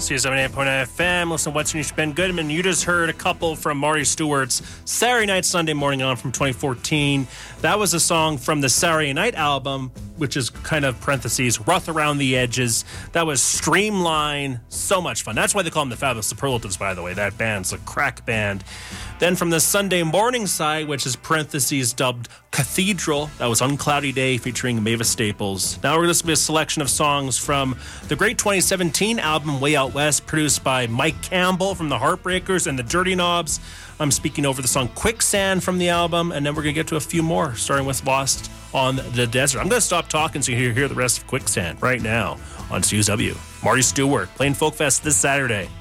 C78.9 FM. Listen, what's your Ben Goodman? You just heard a couple from Marty Stewart's Saturday Night, Sunday Morning On from 2014. That was a song from the Saturday Night album, which is kind of parentheses, rough around the edges. That was Streamline. So much fun. That's why they call them the Fabulous Superlatives, by the way. That band's a crack band. Then from the Sunday Morning side, which is parentheses dubbed Cathedral, that was Uncloudy Day featuring Mavis Staples. Now we're going to listen to a selection of songs from the great 2017 album Way Out West, produced by Mike Campbell from the Heartbreakers and the Dirty Knobs. I'm speaking over the song Quicksand from the album, and then we're going to get to a few more, starting with Lost on the Desert. I'm going to stop talking so you hear the rest of Quicksand right now on CUSW. Marty Stewart playing Folk Fest this Saturday.